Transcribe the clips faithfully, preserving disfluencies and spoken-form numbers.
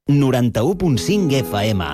noranta-u punt cinc F M.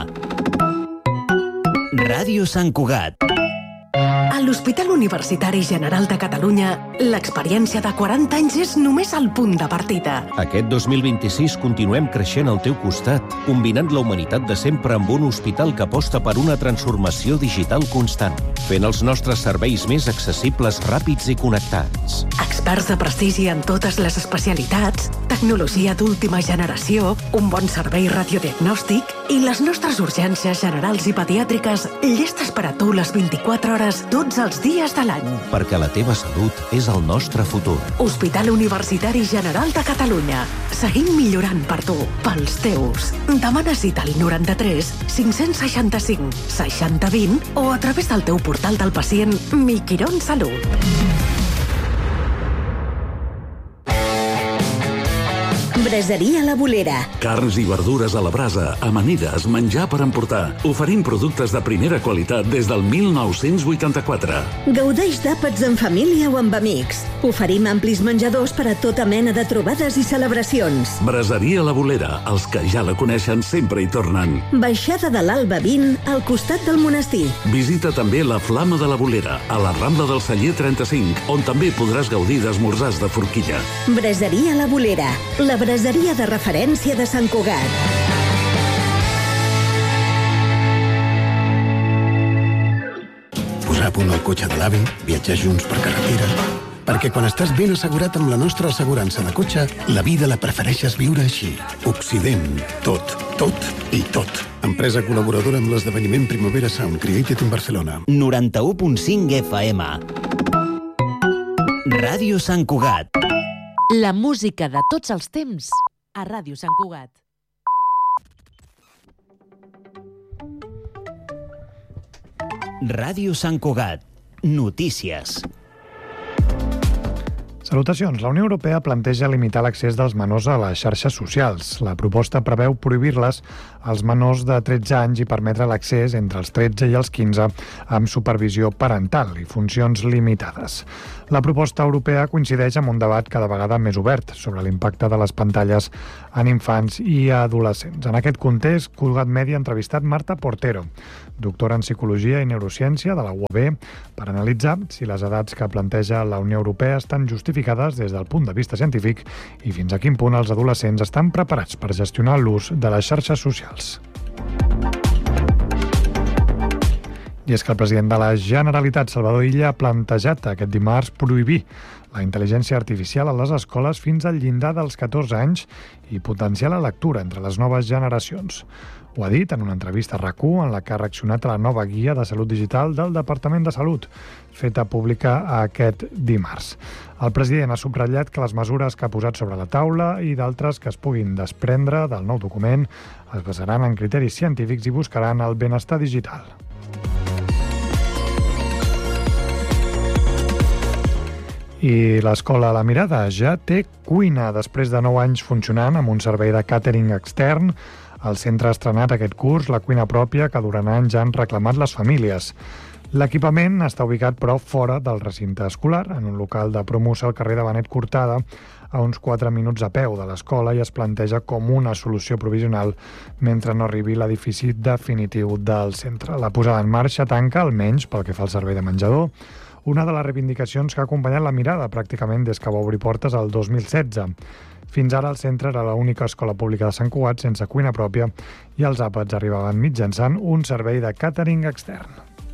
Ràdio Sant Cugat. A l'Hospital Universitari General de Catalunya, l'experiència de quaranta anys és només el punt de partida. Aquest dos mil vint-i-sis continuem creixent al teu costat, combinant la humanitat de sempre amb un hospital que aposta per una transformació digital constant, fent els nostres serveis més accessibles, ràpids i connectats. Experts de prestigi en totes les especialitats, tecnologia d'última generació, un bon servei radiodiagnòstic i les nostres urgències generals i pediàtriques llestes per a tu les vint-i-quatre hores tots els dies de l'any. Perquè la teva salut és el nostre futur. Hospital Universitari General de Catalunya. Seguim millorant per tu, pels teus. Demana cita al noranta-tres cinc-cents seixanta-cinc seixanta vint o a través del teu portal del pacient Miquirón Salut. Braseria La Bolera. Carns i verdures a la brasa, amanides, menjar per emportar. Oferim productes de primera qualitat des del mil nou-cents vuitanta-quatre. Gaudeix d'àpats en família o amb amics. Oferim amplis menjadors per a tota mena de trobades i celebracions. Braseria La Bolera. Els que ja la coneixen sempre hi tornen. Baixada de l'Alba vint, al costat del monestir. Visita també la Flama de la Bolera, a la Rambla del Celler trenta-cinc, on també podràs gaudir d'esmorzars de forquilla. Braseria La Bolera. La braseria de referència de Sant Cugat. Posar a punt el cotxe de l'avi, viatjar junts per carretera... Perquè quan estàs ben assegurat amb la nostra assegurança de cotxe, la vida la prefereixes viure així. Occident. Tot, tot i tot. Empresa col·laboradora amb l'esdeveniment Primavera Sound, Created in Barcelona. noranta-u punt cinc F M. Ràdio Sant Cugat. La música de tots els temps a Ràdio Sant Cugat. Ràdio Sant Cugat. Notícies. Salutacions. La Unió Europea planteja limitar l'accés dels menors a les xarxes socials. La proposta preveu prohibir-les als menors de tretze anys i permetre l'accés entre els tretze i els quinze amb supervisió parental i funcions limitades. La proposta europea coincideix amb un debat cada vegada més obert sobre l'impacte de les pantalles en infants i adolescents. En aquest context, Cugat Mèdia ha entrevistat Marta Portero, doctora en Psicologia i Neurociència de la U A B, per analitzar si les edats que planteja la Unió Europea estan justificades des del punt de vista científic i fins a quin punt els adolescents estan preparats per gestionar l'ús de les xarxes socials. I és que el president de la Generalitat, Salvador Illa, ha plantejat aquest dimarts prohibir la intel·ligència artificial a les escoles fins al llindar dels catorze anys i potenciar la lectura entre les noves generacions. Ho ha dit en una entrevista a RAC u en la que ha reaccionat a la nova guia de salut digital del Departament de Salut, feta pública aquest dimarts. El president ha subratllat que les mesures que ha posat sobre la taula i d'altres que es puguin desprendre del nou document es basaran en criteris científics i buscaran el benestar digital. I l'escola La Mirada ja té cuina després de nou anys funcionant amb un servei de càtering extern. El centre ha estrenat aquest curs la cuina pròpia que durant anys han reclamat les famílies. L'equipament està ubicat, però, fora del recinte escolar, en un local de promoció al carrer de Benet Cortada, a uns quatre minuts a peu de l'escola, i es planteja com una solució provisional mentre no arribi l'edifici definitiu del centre. La posada en marxa tanca, almenys pel que fa al servei de menjador, una de les reivindicacions que ha acompanyat La Mirada pràcticament des que va obrir portes el dos mil setze. Fins ara el centre era l'única escola pública de Sant Cugat sense cuina pròpia i els àpats arribaven mitjançant un servei de càtering extern.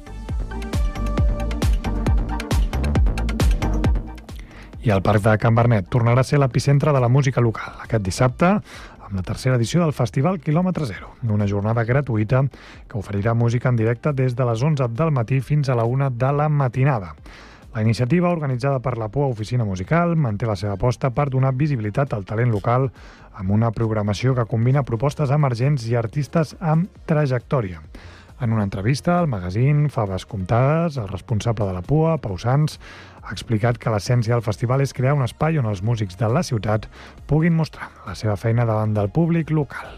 I el Parc de Can Bernet tornarà a ser l'epicentre de la música local aquest dissabte, amb la tercera edició del Festival Quilòmetre Zero, una jornada gratuïta que oferirà música en directe des de les onze del matí fins a la una de la matinada. La iniciativa, organitzada per la P U A Oficina Musical, manté la seva aposta per donar visibilitat al talent local amb una programació que combina propostes emergents i artistes amb trajectòria. En una entrevista al magazín Faves Comptades, el responsable de la P U A, Pau Sans, ha explicat que l'essència del festival és crear un espai on els músics de la ciutat puguin mostrar la seva feina davant del públic local.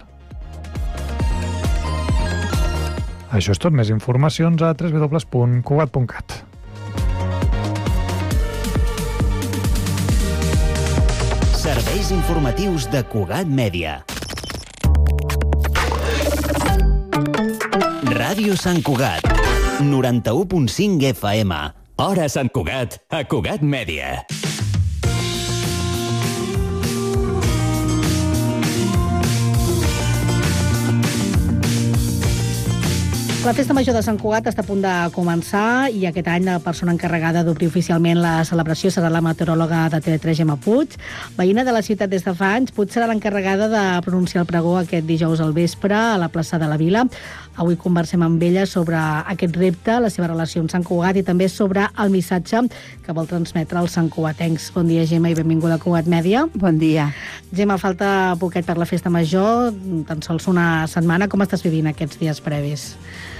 Això és tot. Més informacions a w w w punt cugat punt cat. Serveis informatius de Cugat Mèdia. Ràdio Sant Cugat, noranta-u punt cinc F M. Hora Sant Cugat, a Cugat Mèdia. La Festa Major de Sant Cugat està a punt de començar i aquest any la persona encarregada d'obrir oficialment la celebració serà la meteoròloga de T V tres, Gemma Puig. Veïna de la ciutat des de fa anys, Puig serà l'encarregada de pronunciar el pregó aquest dijous al vespre a la plaça de la Vila. Avui conversem amb ella sobre aquest repte, la seva relació amb Sant Cugat i també sobre el missatge que vol transmetre als santcugatencs. Bon dia, Gemma, i benvinguda a Cugat Mèdia. Bon dia. Gemma, falta poquet per la Festa Major, tan sols una setmana. Com estàs vivint aquests dies previs?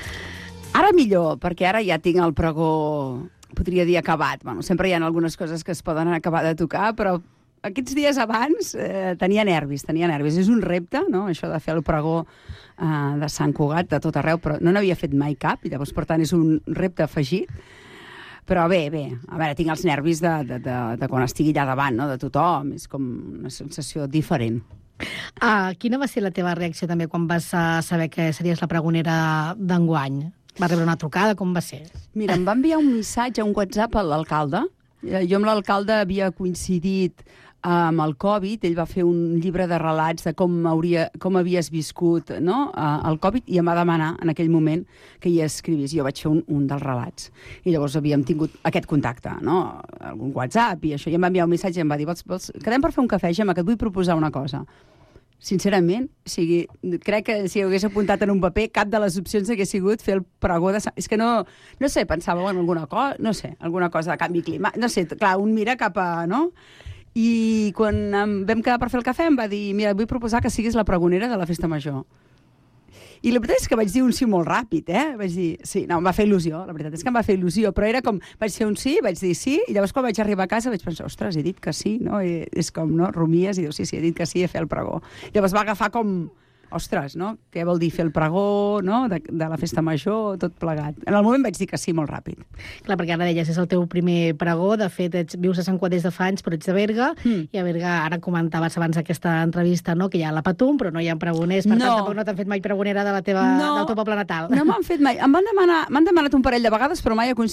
Ara millor, perquè ara ja tinc el pregó, podria dir, acabat. Bueno, sempre hi ha algunes coses que es poden acabar de tocar, però aquests dies abans eh, tenia nervis, tenia nervis. És un repte, no?, això de fer el pregó eh, de Sant Cugat de tot arreu, però no n'havia fet mai cap, i llavors, per tant, és un repte afegit. Però bé, bé, a veure, tinc els nervis de, de, de, de quan estigui allà davant, no?, de tothom. És com una sensació diferent. Ah, quina va ser la teva reacció també quan vas saber que series la pregonera d'enguany? Va rebre una trucada? Com va ser? Mira, em va enviar un missatge, un WhatsApp a l'alcalde. Jo amb l'alcalde havia coincidit amb el Covid. Ell va fer un llibre de relats de com, hauria, com havies viscut, no?, el Covid, i em va demanar en aquell moment que hi escrivís. Jo vaig fer un, un dels relats. I llavors havíem tingut aquest contacte, no?, algun WhatsApp i això. I em va enviar un missatge i em va dir, vols, vols, quedem per fer un cafè, Gemma, que et vull proposar una cosa. Sincerament, o sigui, crec que si hagués apuntat en un paper, cap de les opcions hagués sigut fer el pregó de... És que no, no sé, pensava en alguna cosa, no sé, alguna cosa de canvi climàtic, no sé, clar, un mira cap a... no? I quan vam quedar per fer el cafè em va dir, mira, vull proposar que siguis la pregonera de la Festa Major. I la veritat és que vaig dir un sí molt ràpid, eh? Vaig dir, sí, no, em va fer il·lusió, la veritat és que em va fer il·lusió, però era com, vaig fer un sí, vaig dir sí, i llavors quan vaig arribar a casa vaig pensar, ostres, he dit que sí, no? I és com, no?, rumies i dius, sí, sí, he dit que sí, a fer el pregó. Llavors va agafar com, ostres, no?, què vol dir fer el pregó, no?, de, de la Festa Major, tot plegat. En el moment vaig dir que sí, molt ràpid. Clar, perquè ara deies, és el teu primer pregó, de fet, ets, vius a Sant Cugat des de fa anys, però ets de Berga, mm. i a Berga, ara comentaves abans d'aquesta entrevista, no?, que hi ha la Patum, però no hi ha pregoners, per no. tant, tampoc no t'han fet mai pregonera de la teva, no. del teu poble natal. No m'han fet mai. Em van demanar, m'han demanat un parell de vegades, però mai he